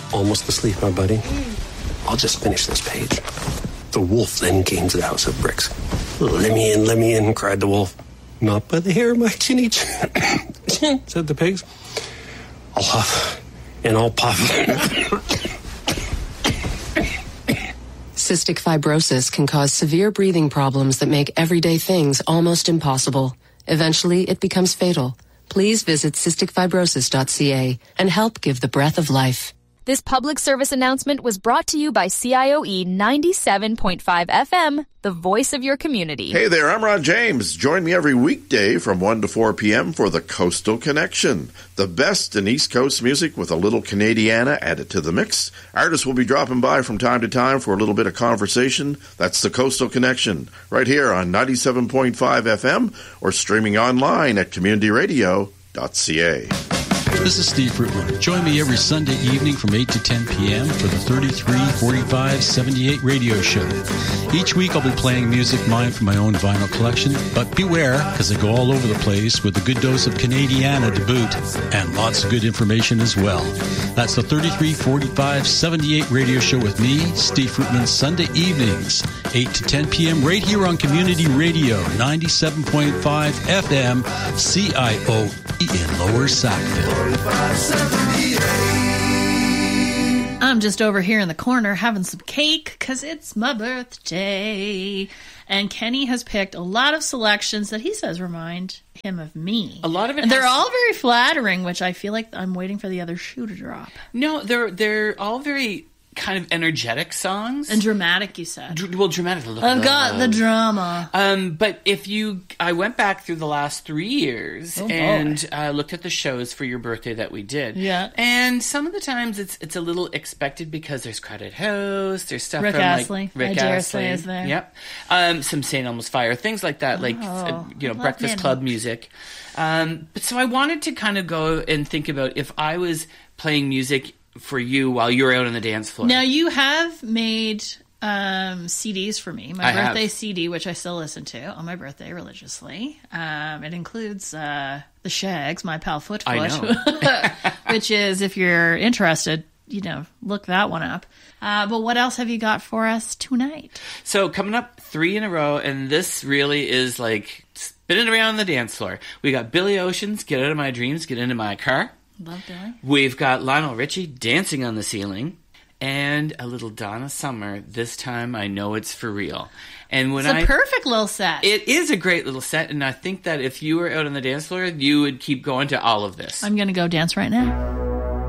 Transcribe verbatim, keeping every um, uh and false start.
almost asleep, my buddy. I'll just finish this page. The wolf then came to the house of bricks. Let me in, let me in, cried the wolf. Not by the hair of my chinny chin, said the pigs. I'll huff and I'll puff. Cystic fibrosis can cause severe breathing problems that make everyday things almost impossible. Eventually, it becomes fatal. Please visit cystic fibrosis dot c a and help give the breath of life. This public service announcement was brought to you by C I O E ninety-seven point five F M, the voice of your community. Hey there, I'm Ron James. Join me every weekday from one to four p.m. for the Coastal Connection. The best in East Coast music with a little Canadiana added to the mix. Artists will be dropping by from time to time for a little bit of conversation. That's the Coastal Connection, right here on ninety-seven point five F M or streaming online at community radio dot c a. This is Steve Fruitland. Join me every Sunday evening from eight to ten p.m. for the thirty-three forty-five seventy-eight radio show. Each week I'll be playing music mine from my own vinyl collection, but beware, because I go all over the place with a good dose of Canadiana to boot, and lots of good information as well. That's the thirty-three forty-five seventy-eight radio show with me, Steve Fruitland, Sunday evenings, eight to ten p.m. right here on Community Radio, ninety-seven point five F M, C I O E in Lower Sackville. I'm just over here in the corner having some cake because it's my birthday. And Kenny has picked a lot of selections that he says remind him of me. A lot of it, and they're has... all very flattering, which I feel like I'm waiting for the other shoe to drop. No, they're they're all very kind of energetic songs and dramatic. You said, Dr- well, dramatic. Look, I've got the drama. Um, but if you, I went back through the last three years oh, and uh, looked at the shows for your birthday that we did. Yeah, and some of the times it's it's a little expected because there's Crowded House, there's stuff Rick from Astley. like Rick I Astley is there. Yep, um, some Saint Elmo's Fire, things like that, oh, like uh, you know, I Breakfast Club hooks. music. Um, but so I wanted to kind of go and think about if I was playing music for you while you're out on the dance floor. Now, you have made um, C Ds for me. My I birthday have. C D, which I still listen to on my birthday religiously. Um, it includes uh, The Shags, My Pal Foot I Foot, which is, if you're interested, you know, look that one up. Uh, but what else have you got for us tonight? So coming up three in a row, and this really is like spinning around the dance floor. We got Billy Ocean's Get Out of My Dreams, Get Into My Car. Love Billy. We've got Lionel Richie, Dancing on the Ceiling, and a little Donna Summer, This Time I Know It's For Real. And when it's a I, perfect little set. It is a great little set, and I think that if you were out on the dance floor, you would keep going to all of this. I'm going to go dance right now.